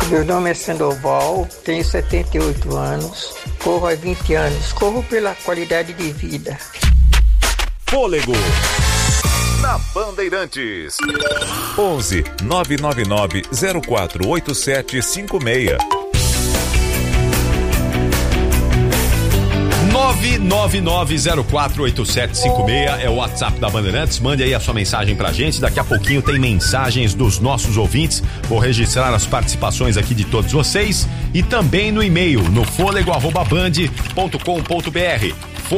Meu nome é Sandoval, tenho 78 anos, corro há 20 anos, corro pela qualidade de vida. Fôlego na Bandeirantes. 11 999 048756. 999048756 é o WhatsApp da Bandeirantes. Mande aí a sua mensagem pra gente. Daqui a pouquinho tem mensagens dos nossos ouvintes. Vou registrar as participações aqui de todos vocês e também no e-mail no fôlego@band.com.br.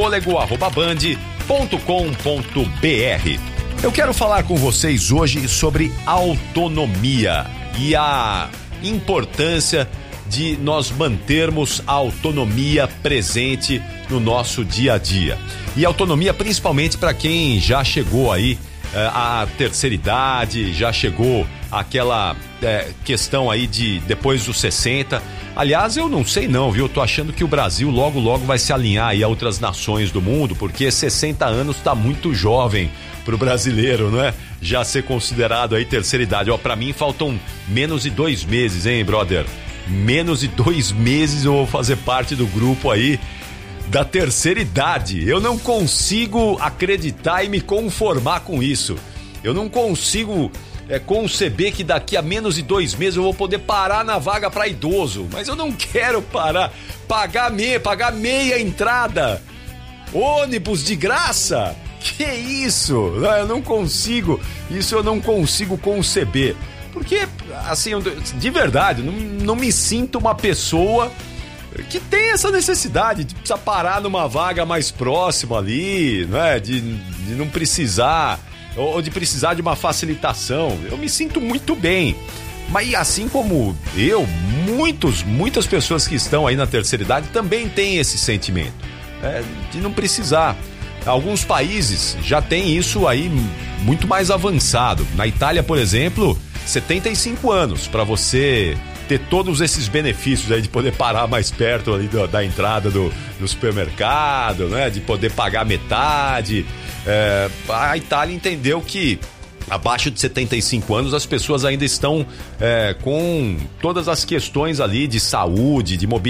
fôlego@band.com.br. Eu quero falar com vocês hoje sobre autonomia e a importância de nós mantermos a autonomia presente no nosso dia a dia. E autonomia principalmente para quem já chegou aí à terceira idade, já chegou àquela questão aí de depois dos 60. Aliás, eu não sei não, viu? Eu tô achando que o Brasil logo vai se alinhar aí a outras nações do mundo, porque 60 anos tá muito jovem pro brasileiro, não é? Já ser considerado aí terceira idade. Ó, pra mim faltam menos de 2 meses, hein, brother? Menos de 2 meses eu vou fazer parte do grupo aí da terceira idade. Eu não consigo acreditar e me conformar com isso. Eu não consigo conceber que daqui a menos de 2 meses eu vou poder parar na vaga para idoso. Mas eu não quero parar, pagar meia entrada. Ônibus de graça? Que isso? Eu não consigo. Isso eu não consigo conceber. Porque, assim, de verdade, não me sinto uma pessoa que tem essa necessidade de precisar parar numa vaga mais próxima ali, não é? De não precisar, ou de precisar de uma facilitação. Eu me sinto muito bem. Mas assim como eu, muitas pessoas que estão aí na terceira idade também têm esse sentimento, de não precisar. Alguns países já têm isso aí muito mais avançado. Na Itália, por exemplo, 75 anos para você ter todos esses benefícios aí de poder parar mais perto ali da entrada do supermercado, né? De poder pagar metade. A Itália entendeu que abaixo de 75 anos as pessoas ainda estão com todas as questões ali de saúde, de mobilidade